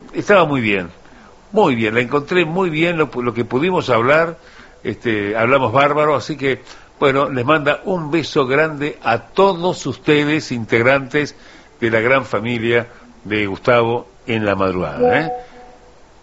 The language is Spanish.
estaba muy bien, la encontré muy bien, lo que pudimos hablar, hablamos bárbaro, así que, bueno, les manda un beso grande a todos ustedes, integrantes de la gran familia de Gustavo en la madrugada, ¿eh?